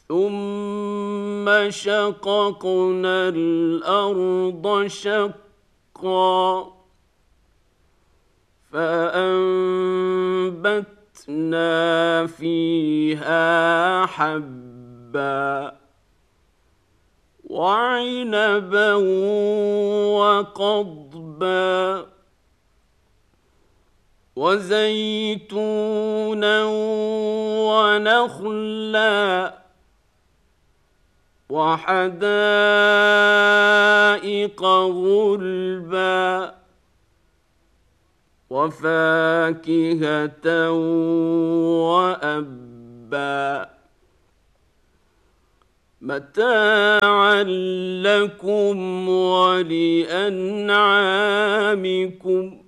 ثم شققنا الأرض شقا فأنبتنا فيها حبا وعنبا وقضبا وزيتونا ونخلا وحدائق غلبا وفاكهة وأبا متاعا لكم ولأنعامكم